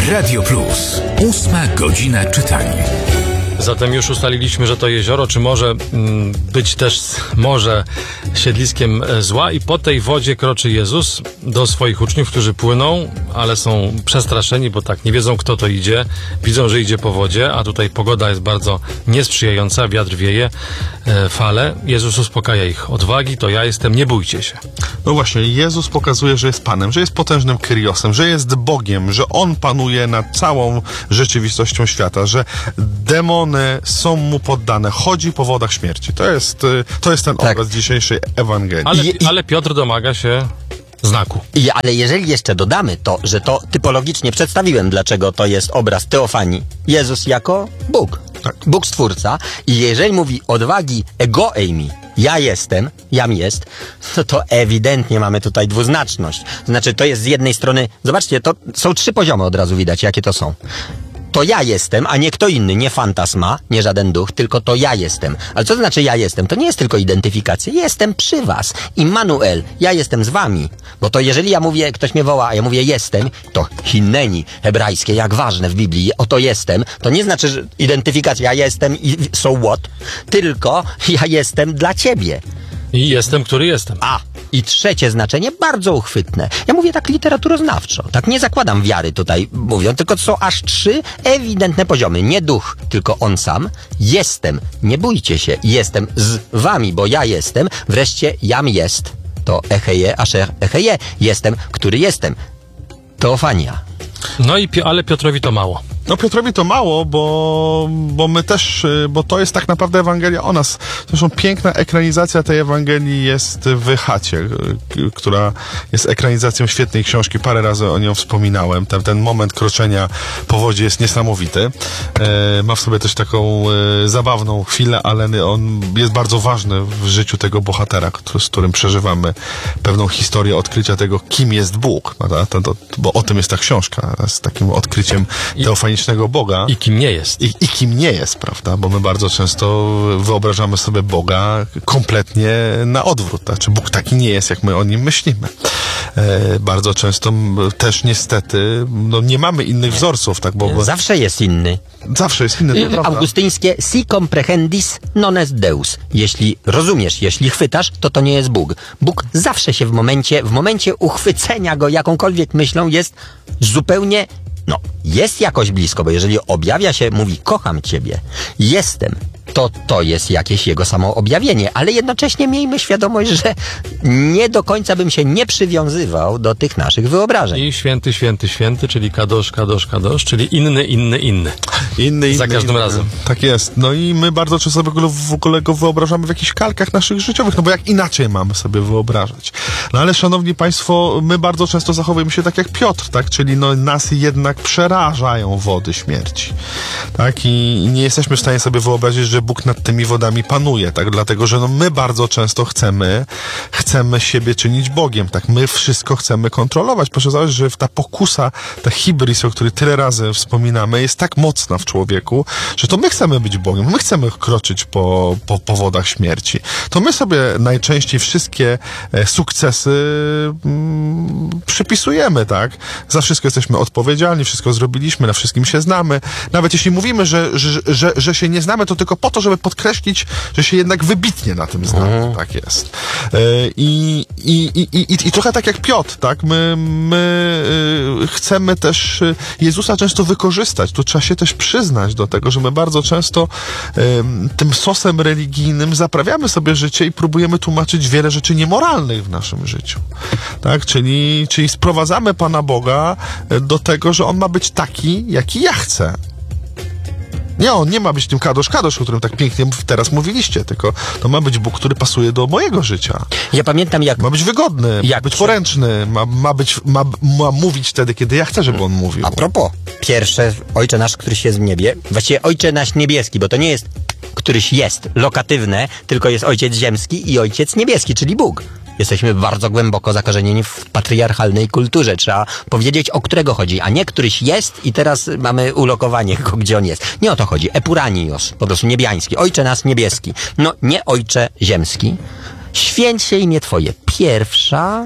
Radio Plus. 8 godzina czytania. Zatem już ustaliliśmy, że to jezioro, czy może być też może siedliskiem zła, i po tej wodzie kroczy Jezus do swoich uczniów, którzy płyną, ale są przestraszeni, bo tak nie wiedzą, kto to idzie. Widzą, że idzie po wodzie, a tutaj pogoda jest bardzo niesprzyjająca, wiatr wieje, fale. Jezus uspokaja ich. Odwagi, to ja jestem, nie bójcie się. No właśnie, Jezus pokazuje, że jest Panem, że jest potężnym Kyriosem, że jest Bogiem, że On panuje nad całą rzeczywistością świata, że demony są Mu poddane, chodzi po wodach śmierci. To jest ten obraz dzisiejszej Ewangelii. Ale Piotr domaga się znaku. Ale jeżeli jeszcze dodamy to, że to typologicznie przedstawiłem, dlaczego to jest obraz teofanii. Jezus jako Bóg. Tak. Bóg Stwórca. I jeżeli mówi odwagi ego eimi, ja jestem, jam jest, to ewidentnie mamy tutaj dwuznaczność. Znaczy, to jest z jednej strony, zobaczcie, to są 3 poziomy, od razu widać, jakie to są. To ja jestem, a nie kto inny, nie fantasma, nie żaden duch, tylko to ja jestem. Ale co to znaczy ja jestem? To nie jest tylko identyfikacja. Jestem przy was. Immanuel, ja jestem z wami. Bo to jeżeli ja mówię, ktoś mnie woła, a ja mówię jestem, to hinneni hebrajskie, jak ważne w Biblii, oto jestem, to nie znaczy, że identyfikacja ja jestem i so what, tylko ja jestem dla ciebie. I jestem, który jestem. I trzecie znaczenie, bardzo uchwytne. Ja mówię tak literaturoznawczo, tak nie zakładam wiary tutaj mówiąc, tylko to są aż 3 ewidentne poziomy. Nie duch, tylko on sam. Jestem, nie bójcie się, jestem z wami, bo ja jestem. Wreszcie jam jest. To echeje, asher echeje. Jestem, który jestem. Teofania. No i ale Piotrowi to mało. No Piotrowi to mało, bo my też, bo to jest tak naprawdę Ewangelia o nas. Zresztą piękna ekranizacja tej Ewangelii jest w Chacie, która jest ekranizacją świetnej książki. Parę razy o nią wspominałem. Ten moment kroczenia po wodzie jest niesamowity. Ma w sobie też taką zabawną chwilę, ale on jest bardzo ważny w życiu tego bohatera, z którym przeżywamy pewną historię odkrycia tego, kim jest Bóg. Bo o tym jest ta książka, z takim odkryciem teofanicznego Boga. I kim nie jest. I kim nie jest, prawda? Bo my bardzo często wyobrażamy sobie Boga kompletnie na odwrót. Znaczy Bóg taki nie jest, jak my o Nim myślimy. Bardzo często też niestety nie mamy innych wzorców. Tak? Bo zawsze jest inny. Zawsze jest inny, to prawda. Augustyńskie si comprehendis non est Deus. Jeśli rozumiesz, jeśli chwytasz, to nie jest Bóg. Bóg zawsze się w momencie uchwycenia go jakąkolwiek myślą jest zupełnie jest jakoś blisko, bo jeżeli objawia się, mówi kocham ciebie, jestem, to jest jakieś jego samo objawienie, ale jednocześnie miejmy świadomość, że nie do końca bym się nie przywiązywał do tych naszych wyobrażeń. I święty, święty, święty, czyli kadosz, kadosz, kadosz, czyli inny. Inny. Za każdym razem. Tak jest. No i my bardzo często w ogóle go wyobrażamy w jakichś kalkach naszych życiowych, bo jak inaczej mamy sobie wyobrażać. No ale szanowni państwo, my bardzo często zachowujemy się tak jak Piotr, tak? Czyli nas jednak przerażają wody śmierci. Tak? I nie jesteśmy w stanie sobie wyobrazić, że Bóg nad tymi wodami panuje, tak? Dlatego, że my bardzo często chcemy siebie czynić Bogiem, tak? My wszystko chcemy kontrolować. Proszę zauważyć, że ta pokusa, ta hybris, o której tyle razy wspominamy, jest tak mocna w człowieku, że to my chcemy być Bogiem, my chcemy kroczyć po wodach śmierci. To my sobie najczęściej wszystkie sukcesy przypisujemy, tak? Za wszystko jesteśmy odpowiedzialni, wszystko zrobiliśmy, na wszystkim się znamy. Nawet jeśli mówimy, że się nie znamy, to tylko po to, żeby podkreślić, że się jednak wybitnie na tym znamy. Tak jest. I trochę tak jak Piotr, tak? My chcemy też Jezusa często wykorzystać. Tu trzeba się też przyznać do tego, że my bardzo często tym sosem religijnym zaprawiamy sobie życie i próbujemy tłumaczyć wiele rzeczy niemoralnych w naszym życiu. Tak? Czyli sprowadzamy Pana Boga do tego, że On ma być taki, jaki ja chcę. Nie, On nie ma być tym kadosz, o którym tak pięknie teraz mówiliście, tylko to ma być Bóg, który pasuje do mojego życia. Ja pamiętam jak... Ma być wygodny, ma być poręczny, ma mówić wtedy, kiedy ja chcę, żeby On mówił. A propos, pierwsze, Ojcze nasz, któryś jest w niebie, właściwie Ojcze nasz niebieski, bo to nie jest któryś jest lokatywne, tylko jest Ojciec ziemski i Ojciec niebieski, czyli Bóg. Jesteśmy bardzo głęboko zakorzenieni w patriarchalnej kulturze. Trzeba powiedzieć, o którego chodzi, a nie któryś jest i teraz mamy ulokowanie go, gdzie on jest. Nie o to chodzi. Epuranios, po prostu niebiański. Ojcze nasz niebieski. No, nie Ojcze ziemski. Święć się imię Twoje. Pierwsza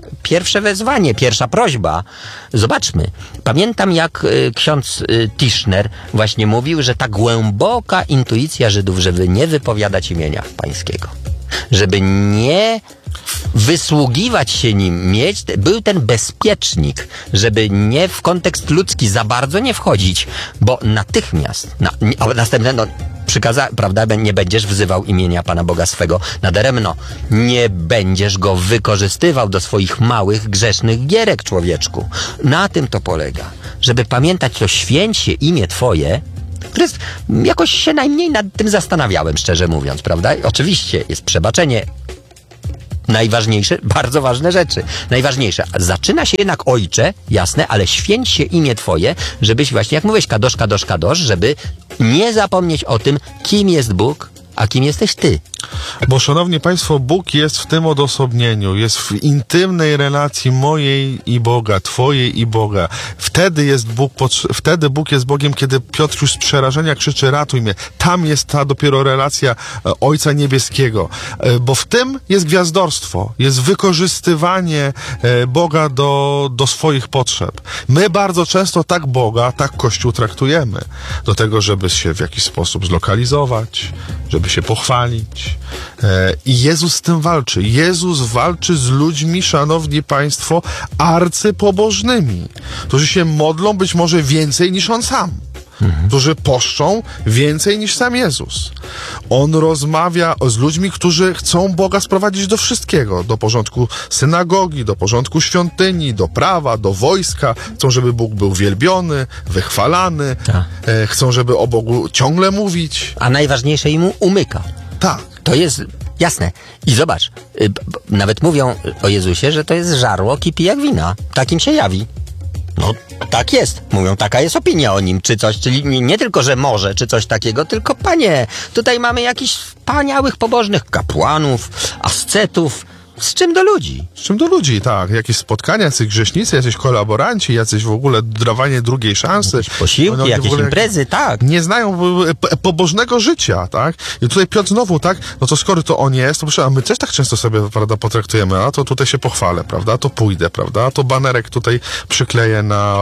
pierwsze wezwanie, pierwsza prośba. Zobaczmy. Pamiętam, jak ksiądz Tischner właśnie mówił, że ta głęboka intuicja Żydów, żeby nie wypowiadać imienia Pańskiego, żeby nie wysługiwać się nim, był ten bezpiecznik, żeby nie w kontekst ludzki za bardzo nie wchodzić, bo natychmiast, następne, prawda, nie będziesz wzywał imienia Pana Boga swego nadaremno, nie będziesz go wykorzystywał do swoich małych, grzesznych gierek, człowieczku. Na tym to polega, żeby pamiętać, to święć się imię Twoje, które jakoś się najmniej nad tym zastanawiałem, szczerze mówiąc, prawda? I oczywiście jest przebaczenie, najważniejsze, bardzo ważne rzeczy. Najważniejsze. Zaczyna się jednak Ojcze, jasne, ale święć się imię Twoje, żebyś właśnie, jak mówiłeś, kadosz, kadosz, kadosz, żeby nie zapomnieć o tym, kim jest Bóg, a kim jesteś Ty. Bo, szanowni państwo, Bóg jest w tym odosobnieniu, jest w intymnej relacji mojej i Boga, Twojej i Boga. Wtedy Bóg jest Bogiem, kiedy Piotr już z przerażenia krzyczy: ratuj mnie. Tam jest ta dopiero relacja Ojca Niebieskiego. Bo w tym jest gwiazdorstwo, jest wykorzystywanie Boga do swoich potrzeb. My bardzo często tak Boga, tak Kościół traktujemy. Do tego, żeby się w jakiś sposób zlokalizować, żeby się pochwalić. I Jezus z tym walczy. Jezus walczy z ludźmi, szanowni państwo, arcypobożnymi, którzy się modlą być może więcej niż On sam. Którzy poszczą więcej niż sam Jezus. On rozmawia z ludźmi, którzy chcą Boga sprowadzić do wszystkiego. Do porządku synagogi, do porządku świątyni, do prawa, do wojska. Chcą, żeby Bóg był wielbiony, wychwalany. Chcą, żeby o Bogu ciągle mówić. A najważniejsze im umyka. Tak. To jest jasne. I zobacz, nawet mówią o Jezusie, że to jest żarłok i pijak wina. Takim się jawi. No, tak jest. Mówią, taka jest opinia o nim, czy coś. Czyli nie tylko, że może, czy coś takiego, tylko panie, tutaj mamy jakichś wspaniałych, pobożnych kapłanów, ascetów. Z czym do ludzi? Z czym do ludzi, tak. Jakieś spotkania, jacyś grzesznicy, jacyś kolaboranci, jacyś w ogóle dawanie drugiej szansy. Jakieś posiłki, jakieś imprezy, tak. Nie znają pobożnego życia, tak. I tutaj Piotr znowu, tak, no to skoro to on jest, to proszę, a my też tak często sobie, prawda, potraktujemy, a to tutaj się pochwalę, prawda, to pójdę, prawda, to banerek tutaj przykleję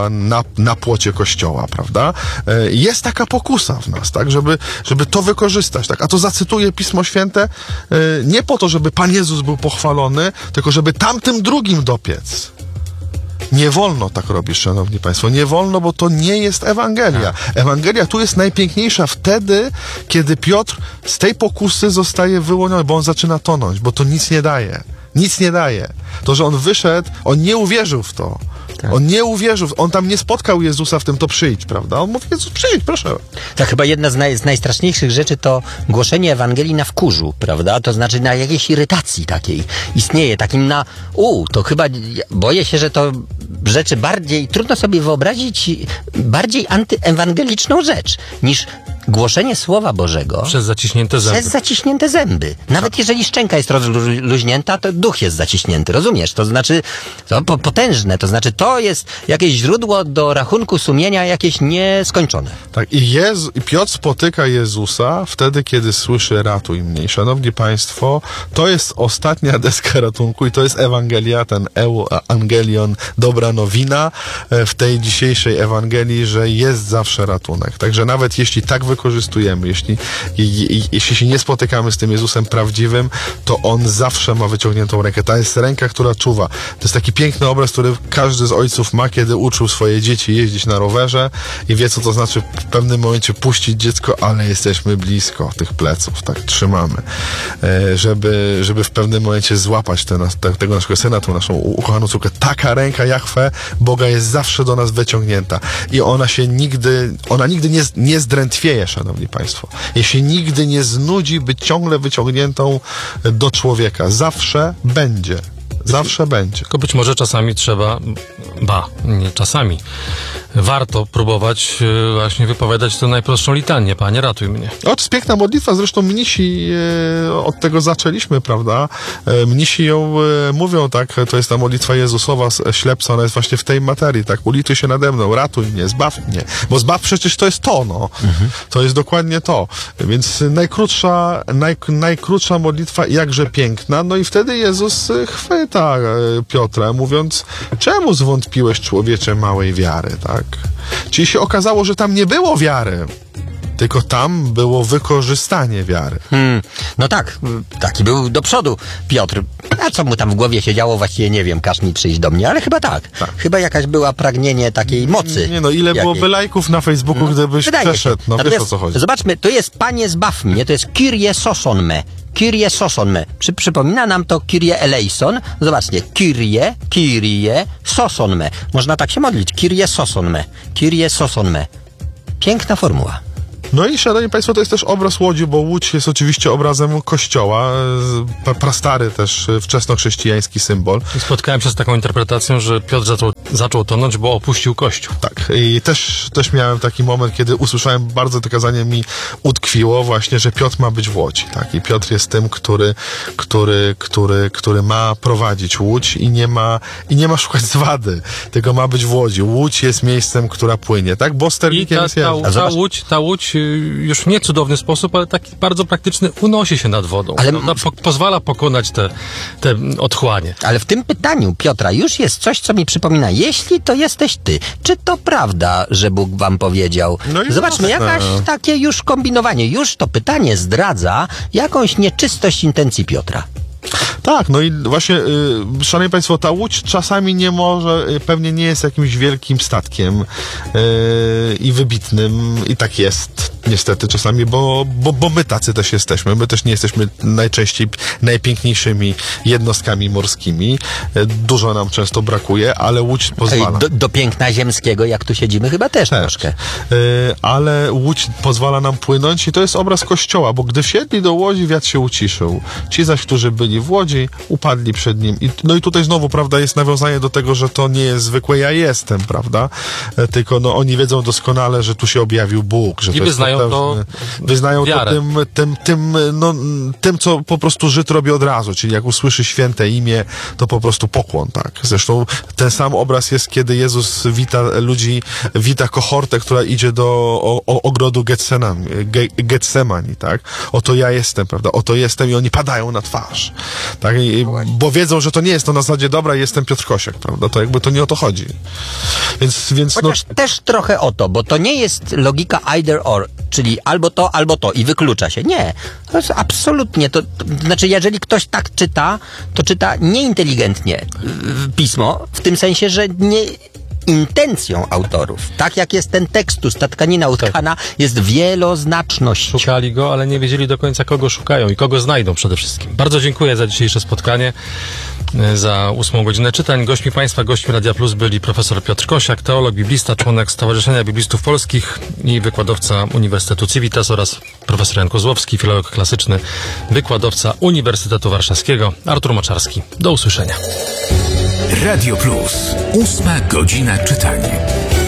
na płocie kościoła, prawda. Jest taka pokusa w nas, tak, żeby to wykorzystać, tak. A to zacytuję Pismo Święte nie po to, żeby Pan Jezus był pochwalony, tylko żeby tamtym drugim dopiec. Nie wolno tak robić, szanowni państwo. Nie wolno, bo to nie jest Ewangelia. Ewangelia tu jest najpiękniejsza wtedy, kiedy Piotr z tej pokusy zostaje wyłoniony, bo on zaczyna tonąć, bo to nic nie daje. Nic nie daje. To, że on wyszedł, on nie uwierzył w to. Tak. On nie uwierzył, on tam nie spotkał Jezusa w tym, to przyjdź, prawda? On mówi: Jezus, przyjdź, proszę. To chyba jedna z najstraszniejszych rzeczy to głoszenie Ewangelii na wkurzu, prawda? To znaczy na jakiejś irytacji takiej istnieje, takim to chyba, boję się, że to rzeczy bardziej, trudno sobie wyobrazić bardziej antyewangeliczną rzecz niż głoszenie Słowa Bożego przez zaciśnięte zęby. Przez zaciśnięte zęby. Nawet jeżeli szczęka jest rozluźnięta, to duch jest zaciśnięty, rozumiesz? To znaczy, to potężne, to znaczy to jest jakieś źródło do rachunku sumienia, jakieś nieskończone. Tak, i Piotr spotyka Jezusa wtedy, kiedy słyszy: ratuj mnie. I szanowni państwo, to jest ostatnia deska ratunku i to jest Ewangelia, ten Evangelion, dobra nowina w tej dzisiejszej Ewangelii, że jest zawsze ratunek. Także nawet jeśli tak wykorzystujemy, jeśli się nie spotykamy z tym Jezusem prawdziwym, to On zawsze ma wyciągniętą rękę. To jest ręka, która czuwa. To jest taki piękny obraz, który każdy z ojców ma, kiedy uczył swoje dzieci jeździć na rowerze i wie, co to znaczy w pewnym momencie puścić dziecko, ale jesteśmy blisko tych pleców, tak trzymamy, żeby w pewnym momencie złapać tego naszego syna, tą naszą ukochaną córkę. Taka ręka Jahwe, Boga, jest zawsze do nas wyciągnięta i ona nigdy nie zdrętwieje, szanowni państwo. Jej się nigdy nie znudzi być ciągle wyciągniętą do człowieka. Zawsze będzie. Zawsze będzie. Tylko być może czasami trzeba, nie czasami, warto próbować właśnie wypowiadać tę najprostszą litanię. Panie, ratuj mnie. To jest piękna modlitwa, zresztą mnisi od tego zaczęliśmy, prawda? Mnisi ją mówią, tak, to jest ta modlitwa Jezusowa, ślepca, ona jest właśnie w tej materii, tak, ulituj się nade mną, ratuj mnie, zbaw mnie, bo zbaw przecież to jest to, no. To jest dokładnie to. Więc najkrótsza modlitwa, jakże piękna, no i wtedy Jezus chwyta Piotra, mówiąc, czemu zwątpiłeś, człowiecze małej wiary, tak? Czyli się okazało, że tam nie było wiary, tylko tam było wykorzystanie wiary. No tak, taki był do przodu Piotr. A co mu tam w głowie się działo, właściwie nie wiem, każ mi przyjść do mnie, ale chyba tak. Chyba jakaś była pragnienie takiej mocy. Nie no, ile byłoby lajków na Facebooku, gdybyś przeszedł, no wiesz, o co chodzi. Zobaczmy, to jest Panie zbaw mnie, to jest Kyrie soson me. Kyrie soson me. Przypomina nam to Kyrie eleison. Zobaczcie, Kyrie soson me. Można tak się modlić. Kyrie soson me. Kyrie soson me. Piękna formuła. No i szanowni państwo, to jest też obraz Łodzi, bo Łódź jest oczywiście obrazem kościoła, prastary też wczesnochrześcijański symbol. Spotkałem się z taką interpretacją, że Piotr zaczął tonąć, bo opuścił kościół. Tak, i też miałem taki moment, kiedy usłyszałem, bardzo to kazanie mi utkwiło właśnie, że Piotr ma być w Łodzi, tak, i Piotr jest tym, który ma prowadzić Łódź i nie ma szukać zwady, tylko ma być w Łodzi. Łódź jest miejscem, która płynie, tak, bo sternikiem jest ta Łódź już w niecudowny sposób, ale taki bardzo praktyczny, unosi się nad wodą. Ale pozwala pokonać te otchłanie. Ale w tym pytaniu Piotra już jest coś, co mi przypomina. Jeśli to jesteś ty, czy to prawda, że Bóg wam powiedział? No i zobaczmy, jakaś takie już kombinowanie. Już to pytanie zdradza jakąś nieczystość intencji Piotra. Tak, no i właśnie, szanowni państwo, ta Łódź czasami nie może, pewnie nie jest jakimś wielkim statkiem i wybitnym, i tak jest niestety czasami, bo my tacy też jesteśmy. My też nie jesteśmy najczęściej najpiękniejszymi jednostkami morskimi. Dużo nam często brakuje, ale Łódź pozwala. Do piękna ziemskiego, jak tu siedzimy, chyba też troszkę. Ale Łódź pozwala nam płynąć i to jest obraz Kościoła, bo gdy wsiedli do łodzi, wiatr się uciszył. Ci zaś, którzy byli w łodzi, upadli przed nim. No i tutaj znowu, prawda, jest nawiązanie do tego, że to nie jest zwykłe ja jestem, prawda? Tylko no oni wiedzą doskonale, że tu się objawił Bóg. Że I to wyznają wyznają wiarę. to tym, co po prostu Żyd robi od razu, czyli jak usłyszy święte imię, to po prostu pokłon, tak. Zresztą ten sam obraz jest, kiedy Jezus wita kohortę, która idzie do ogrodu Getsemani, tak. Oto ja jestem, prawda, oto jestem i oni padają na twarz, tak, bo wiedzą, że to nie jest to na zasadzie dobra, jestem Piotr Kosiak, prawda, to jakby to nie o to chodzi. Więc chociaż też trochę o to, bo to nie jest logika either or, czyli albo to i wyklucza się. Nie, to jest absolutnie, to znaczy jeżeli ktoś tak czyta, to czyta nieinteligentnie pismo, w tym sensie, że nie intencją autorów. Tak jak jest ten tekstus, ta tkanina utkana, jest wieloznaczność. Szukali go, ale nie wiedzieli do końca, kogo szukają i kogo znajdą przede wszystkim. Bardzo dziękuję za dzisiejsze spotkanie, za 8 godzinę czytań. Gośćmi Radia Plus byli profesor Piotr Kosiak, teolog, biblista, członek Stowarzyszenia Biblistów Polskich i wykładowca Uniwersytetu Civitas, oraz profesor Jan Kozłowski, filolog klasyczny, wykładowca Uniwersytetu Warszawskiego, Artur Moczarski. Do usłyszenia. Radio Plus. 8 godzina czytania.